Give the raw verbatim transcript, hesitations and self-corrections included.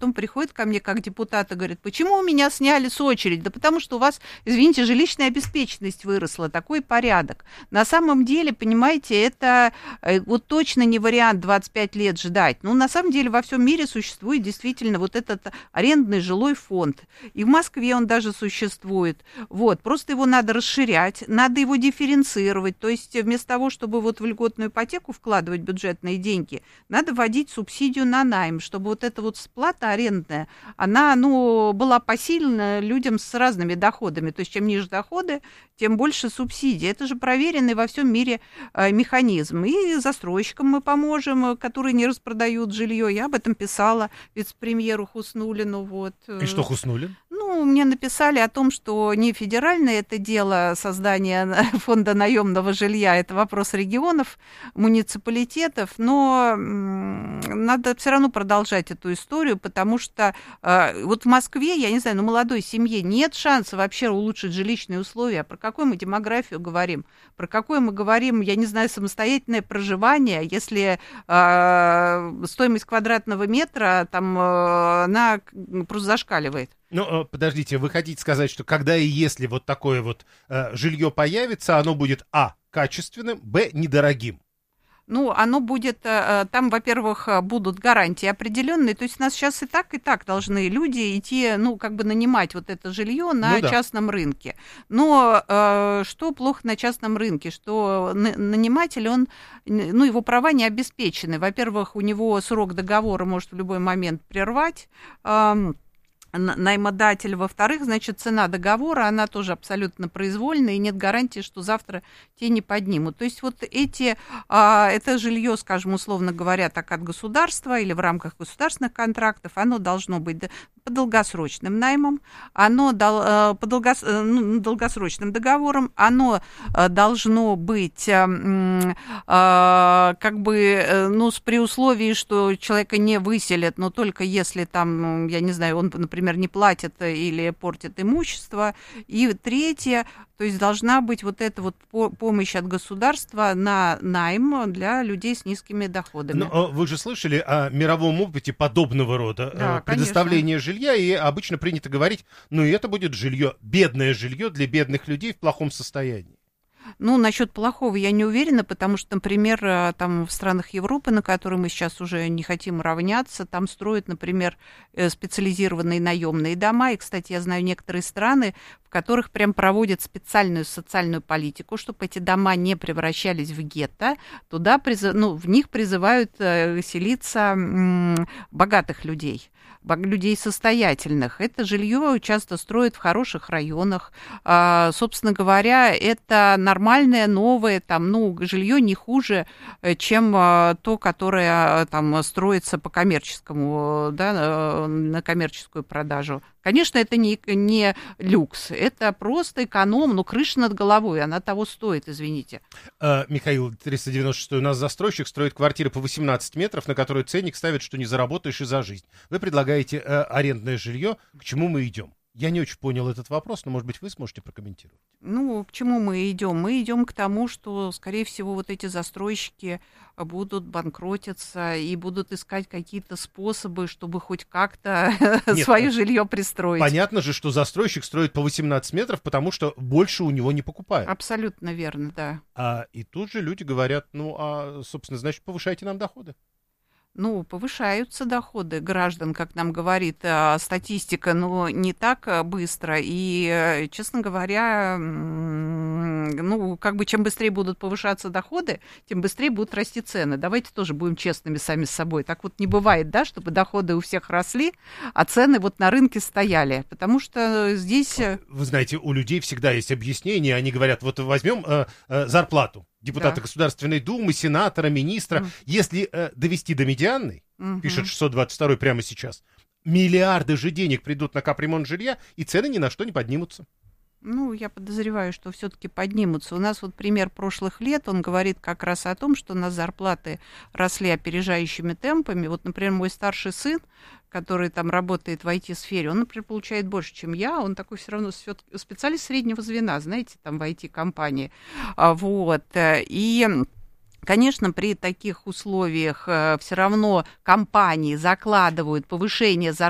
потом приходят ко мне как депутаты, говорят, почему у меня сняли с очереди? Да потому что у вас, извините, жилищная обеспеченность выросла, такой порядок. На самом деле, понимаете, это вот точно не вариант двадцать пять лет ждать. Ну, на самом деле, во всем мире существует действительно вот этот арендный жилой фонд. И в Москве он даже существует. Вот, просто его надо расширять, надо его дифференцировать. То есть вместо того, чтобы вот в льготную ипотеку вкладывать бюджетные деньги, надо вводить субсидию на найм, чтобы вот эта вот сплата арендная, она, ну, была посильна людям с разными доходами. То есть чем ниже доходы, тем больше субсидий. Это же проверенный во всем мире э, механизм. И застройщикам мы поможем, которые не распродают жилье. Я об этом писала вице-премьеру Хуснуллину. Вот. И что Хуснуллин? Ну, мне написали о том, что не федеральное это дело создания фонда наемного жилья, это вопрос регионов, муниципалитетов, но надо все равно продолжать эту историю, потому что э, вот в Москве, я не знаю, ну, молодой семье нет шанса вообще улучшить жилищные условия. Про какую мы демографию говорим? Про какое мы говорим, я не знаю, самостоятельное проживание, если э, стоимость квадратного метра там э, она просто зашкаливает? Ну, подождите, вы хотите сказать, что когда и если вот такое вот э, жилье появится, оно будет, а, качественным, б, недорогим? Ну, оно будет, там, во-первых, будут гарантии определенные, то есть у нас сейчас и так, и так должны люди идти, ну, как бы нанимать вот это жилье на ну, да. частном рынке. Но э, что плохо на частном рынке? Что наниматель, он, ну, его права не обеспечены. Во-первых, у него срок договора может в любой момент прервать, э, наймодатель, во-вторых, значит, цена договора, она тоже абсолютно произвольная, и нет гарантии, что завтра те не поднимут. То есть вот эти, а, это жилье, скажем, условно говоря, так от государства или в рамках государственных контрактов, оно должно быть по долгосрочным наймам, оно дол, по долгос, ну, долгосрочным договорам, оно должно быть а, как бы, ну, при условии, что человека не выселят, но только если там, я не знаю, он, например, не платит или портит имущество. И третье, то есть должна быть вот эта вот помощь от государства на найм для людей с низкими доходами. Но вы же слышали о мировом опыте подобного рода да, предоставления конечно. жилья, и обычно принято говорить, ну и это будет жилье, бедное жилье для бедных людей в плохом состоянии. Ну, насчет плохого я не уверена, потому что, например, там в странах Европы, на которые мы сейчас уже не хотим равняться, там строят, например, специализированные наемные дома. И, кстати, я знаю некоторые страны, в которых прям проводят специальную социальную политику, чтобы эти дома не превращались в гетто. Туда, призыв... ну, в них призывают селиться богатых людей. людей состоятельных. Это жилье часто строят в хороших районах. А, собственно говоря, это нормальное, новое, там, ну, жилье не хуже, чем а, то, которое там строится по коммерческому, да, на коммерческую продажу. Конечно, это не, не люкс, это просто эконом, но крыша над головой, она того стоит, извините. А, Михаил, триста девяносто шесть, у нас застройщик строит квартиры по восемнадцать метров, на которые ценник ставит, что не заработаешь и за жизнь. Вы предлагаете э, арендное жилье, к чему мы идем? Я не очень понял этот вопрос, но, может быть, вы сможете прокомментировать. Ну, к чему мы идем? Мы идем к тому, что, скорее всего, вот эти застройщики будут банкротиться и будут искать какие-то способы, чтобы хоть как-то свое жилье пристроить. Понятно же, что застройщик строит по восемнадцать метров, потому что больше у него не покупают. Абсолютно верно, да. А, и тут же люди говорят, ну, а, собственно, значит, повышайте нам доходы. Ну, повышаются доходы граждан, как нам говорит статистика, но не так быстро. И, честно говоря, ну, как бы чем быстрее будут повышаться доходы, тем быстрее будут расти цены. Давайте тоже будем честными сами с собой. Так вот не бывает, да, чтобы доходы у всех росли, а цены вот на рынке стояли. Потому что здесь... Вы знаете, у людей всегда есть объяснение. Они говорят, вот возьмем э, э, зарплату депутата да. Государственной Думы, сенатора, министра. Mm. Если э, довести до медианной, mm-hmm. пишет шестьсот двадцать второй прямо сейчас, миллиарды же денег придут на капремонт жилья, и цены ни на что не поднимутся. Ну, я подозреваю, что все-таки поднимутся. У нас вот пример прошлых лет, он говорит как раз о том, что у нас зарплаты росли опережающими темпами. Вот, например, мой старший сын, который там работает в ай ти-сфере, он, например, получает больше, чем я. Он такой все равно специалист среднего звена, знаете, там в ай ти-компании. Вот. И... Конечно, при таких условиях э, все равно компании закладывают повышение зарплаты